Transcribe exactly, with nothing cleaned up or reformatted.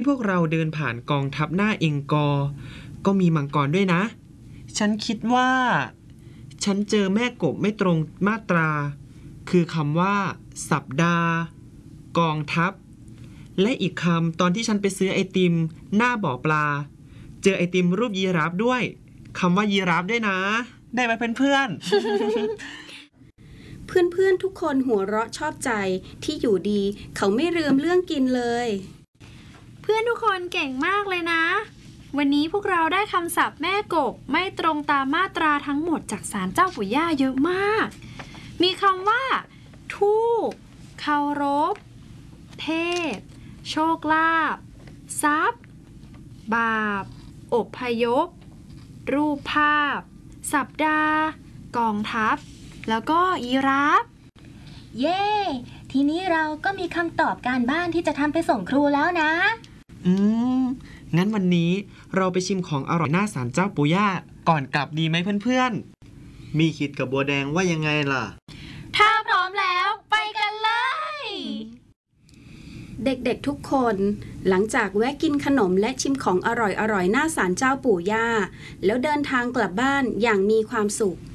วกเราเดินผ่านกองทัพหน้าเองกอร์ก็มีมังกรด้วยนะฉันคิดว่าฉันเจอแม่กบไม่ตรงมาตราคือคำว่าสัปดาห์กองทัพและอีกคำตอนที่ฉันไปซื้อไอติมหน้าบ่อปลาเจอไอติมรูปยีราฟด้วยคำว่ายีราฟด้วยนะได้ไหมเพื่อนๆเพื่อนๆทุกคนหัวเราะชอบใจที่อยู่ดีเขาไม่ลืมเรื่องกินเลยเพื่อนทุกคนเก่งมากเลยนะวันนี้พวกเราได้คำศัพท์แม่กบไม่ตรงตามมาตราทั้งหมดจากศาลเจ้าปู่ย่าเยอะมากมีคำว่าทูปเคารพเทพโชคลาภทรัพย์บาปอพยพรูปภาพสัปดาห์กองทัพแล้วก็ยีราฟเย้ทีนี้เราก็มีคำตอบการบ้านที่จะทำไปส่งครูแล้วนะอืมงั้นวันนี้เราไปชิมของอร่อยหน้าศาลเจ้าปู่ย่าก่อนกลับดีไหมเพื่อนๆมีคิดกับบัวแดงว่ายังไงล่ะถ้าพร้อมแล้วไปกันเลยเด็กๆทุกคนหลังจากแวะกินขนมและชิมของอร่อยๆหน้าศาลเจ้าปู่ย่าแล้วเดินทางกลับบ้านอย่างมีความสุข